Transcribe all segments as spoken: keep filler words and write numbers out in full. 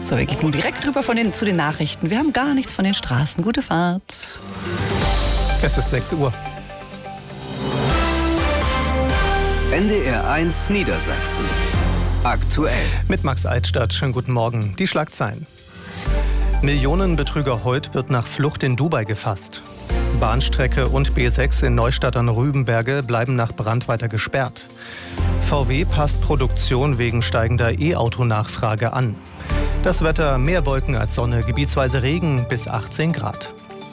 So, wir gehen direkt rüber von den, zu den Nachrichten. Wir haben gar nichts von den Straßen. Gute Fahrt. Es ist sechs Uhr. N D R eins Niedersachsen. Aktuell. Mit Max Eitstadt. Schönen guten Morgen. Die Schlagzeilen. Millionenbetrüger Holt wird nach Flucht in Dubai gefasst. Bahnstrecke und B sechs in Neustadt an Rübenberge bleiben nach Brand weiter gesperrt. V W passt Produktion wegen steigender E-Auto-Nachfrage an. Das Wetter: mehr Wolken als Sonne, gebietsweise Regen bis achtzehn Grad.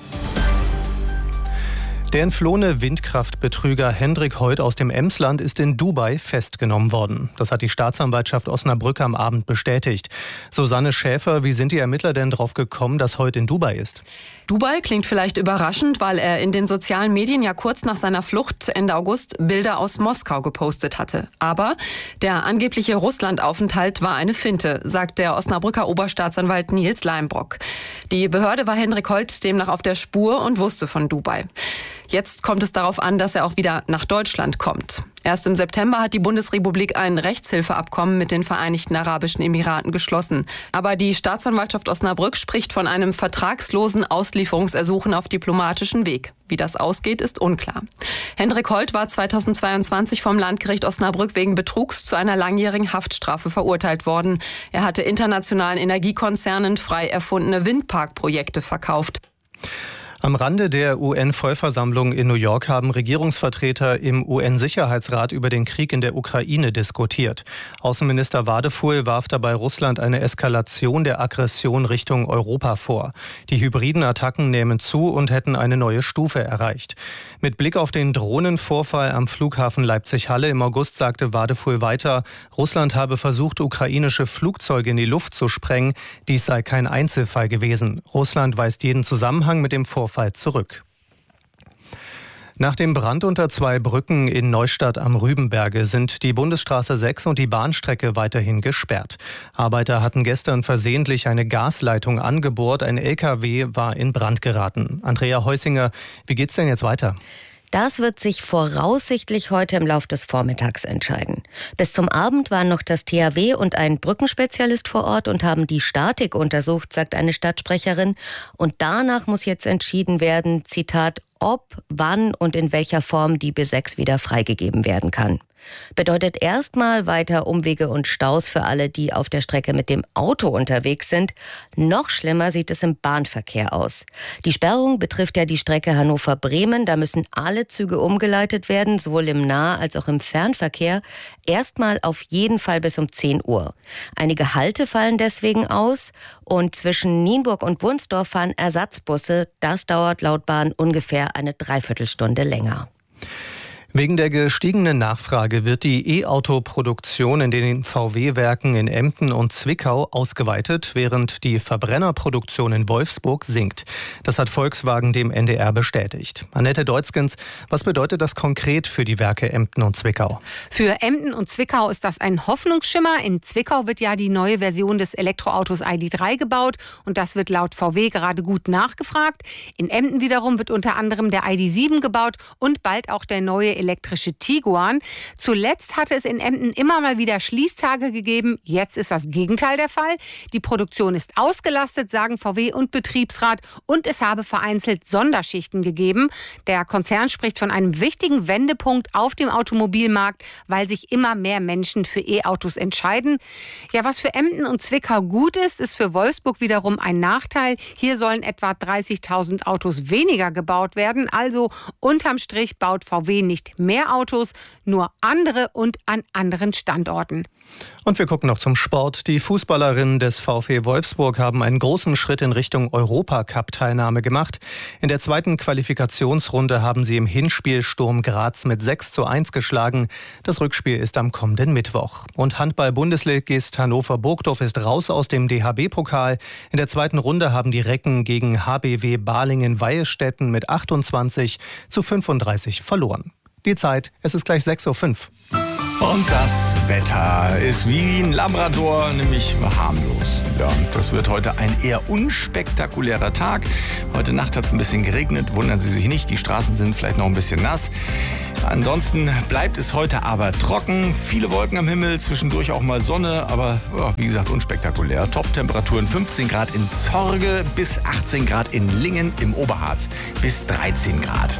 Der entflohene Windkraftbetrüger Hendrik Holt aus dem Emsland ist in Dubai festgenommen worden. Das hat die Staatsanwaltschaft Osnabrück am Abend bestätigt. Susanne Schäfer, wie sind die Ermittler denn drauf gekommen, dass Holt in Dubai ist? Dubai klingt vielleicht überraschend, weil er in den sozialen Medien ja kurz nach seiner Flucht Ende August Bilder aus Moskau gepostet hatte. Aber der angebliche Russlandaufenthalt war eine Finte, sagt der Osnabrücker Oberstaatsanwalt Nils Leimbrock. Die Behörde war Hendrik Holt demnach auf der Spur und wusste von Dubai. Jetzt kommt es darauf an, dass er auch wieder nach Deutschland kommt. Erst im September hat die Bundesrepublik ein Rechtshilfeabkommen mit den Vereinigten Arabischen Emiraten geschlossen. Aber die Staatsanwaltschaft Osnabrück spricht von einem vertragslosen Auslieferungsersuchen auf diplomatischem Weg. Wie das ausgeht, ist unklar. Hendrik Holt war zweitausendzweiundzwanzig vom Landgericht Osnabrück wegen Betrugs zu einer langjährigen Haftstrafe verurteilt worden. Er hatte internationalen Energiekonzernen frei erfundene Windparkprojekte verkauft. Am Rande der U N-Vollversammlung in New York haben Regierungsvertreter im U N-Sicherheitsrat über den Krieg in der Ukraine diskutiert. Außenminister Wadefuhl warf dabei Russland eine Eskalation der Aggression Richtung Europa vor. Die hybriden Attacken nehmen zu und hätten eine neue Stufe erreicht. Mit Blick auf den Drohnenvorfall am Flughafen Leipzig-Halle im August sagte Wadefuhl weiter, Russland habe versucht, ukrainische Flugzeuge in die Luft zu sprengen. Dies sei kein Einzelfall gewesen. Russland weist jeden Zusammenhang mit dem Vorfall zurück. Nach dem Brand unter zwei Brücken in Neustadt am Rübenberge sind die Bundesstraße sechs und die Bahnstrecke weiterhin gesperrt. Arbeiter hatten gestern versehentlich eine Gasleitung angebohrt. Ein L K W war in Brand geraten. Andrea Heusinger, wie geht's denn jetzt weiter? Das wird sich voraussichtlich heute im Lauf des Vormittags entscheiden. Bis zum Abend waren noch das T H W und ein Brückenspezialist vor Ort und haben die Statik untersucht, sagt eine Stadtsprecherin. Und danach muss jetzt entschieden werden, Zitat, ob, wann und in welcher Form die B sechs wieder freigegeben werden kann. Bedeutet erstmal weiter Umwege und Staus für alle, die auf der Strecke mit dem Auto unterwegs sind. Noch schlimmer sieht es im Bahnverkehr aus. Die Sperrung betrifft ja die Strecke Hannover-Bremen. Da müssen alle Züge umgeleitet werden, sowohl im Nah- als auch im Fernverkehr. Erstmal auf jeden Fall bis um zehn Uhr. Einige Halte fallen deswegen aus und zwischen Nienburg und Wunsdorf fahren Ersatzbusse. Das dauert laut Bahn ungefähr eine Dreiviertelstunde länger. Wegen der gestiegenen Nachfrage wird die E-Auto-Produktion in den V W-Werken in Emden und Zwickau ausgeweitet, während die Verbrennerproduktion in Wolfsburg sinkt. Das hat Volkswagen dem N D R bestätigt. Annette Deutzgens, was bedeutet das konkret für die Werke Emden und Zwickau? Für Emden und Zwickau ist das ein Hoffnungsschimmer. In Zwickau wird ja die neue Version des Elektroautos I D drei gebaut und das wird laut V W gerade gut nachgefragt. In Emden wiederum wird unter anderem der I D sieben gebaut und bald auch der neue elektrische Tiguan. Zuletzt hatte es in Emden immer mal wieder Schließtage gegeben. Jetzt ist das Gegenteil der Fall. Die Produktion ist ausgelastet, sagen V W und Betriebsrat, und es habe vereinzelt Sonderschichten gegeben. Der Konzern spricht von einem wichtigen Wendepunkt auf dem Automobilmarkt, weil sich immer mehr Menschen für E-Autos entscheiden. Ja, was für Emden und Zwickau gut ist, ist für Wolfsburg wiederum ein Nachteil. Hier sollen etwa dreißigtausend Autos weniger gebaut werden. Also unterm Strich baut V W nicht mehr Autos, nur andere und an anderen Standorten. Und wir gucken noch zum Sport. Die Fußballerinnen des VfL Wolfsburg haben einen großen Schritt in Richtung Europacup-Teilnahme gemacht. In der zweiten Qualifikationsrunde haben sie im Hinspiel Sturm Graz mit sechs zu eins geschlagen. Das Rückspiel ist am kommenden Mittwoch. Und Handball-Bundesligist Hannover Burgdorf ist raus aus dem D H B-Pokal. In der zweiten Runde haben die Recken gegen H B W Balingen-Weilstätten mit achtundzwanzig zu fünfunddreißig verloren. Die Zeit, es ist gleich sechs Uhr fünf. Und das Wetter ist wie ein Labrador, nämlich harmlos. Ja, das wird heute ein eher unspektakulärer Tag. Heute Nacht hat es ein bisschen geregnet, wundern Sie sich nicht, die Straßen sind vielleicht noch ein bisschen nass. Ansonsten bleibt es heute aber trocken, viele Wolken am Himmel, zwischendurch auch mal Sonne, aber ja, wie gesagt unspektakulär. Top-Temperaturen fünfzehn Grad in Zorge bis achtzehn Grad in Lingen, im Oberharz bis dreizehn Grad.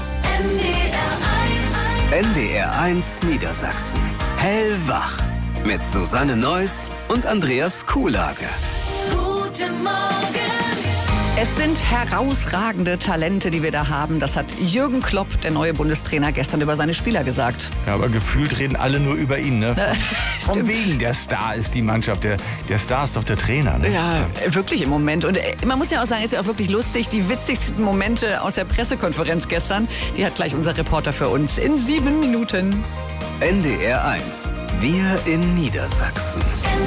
N D R eins Niedersachsen. Hellwach. Mit Susanne Neuss und Andreas Kuhlage. Guten Morgen. Es sind herausragende Talente, die wir da haben. Das hat Jürgen Klopp, der neue Bundestrainer, gestern über seine Spieler gesagt. Ja, aber gefühlt reden alle nur über ihn, ne? Äh, Von wegen, der Star ist die Mannschaft, der, der Star ist doch der Trainer, ne? Ja, wirklich im Moment. Und man muss ja auch sagen, es ist ja auch wirklich lustig. Die witzigsten Momente aus der Pressekonferenz gestern, die hat gleich unser Reporter für uns in sieben Minuten. N D R eins. Wir in Niedersachsen.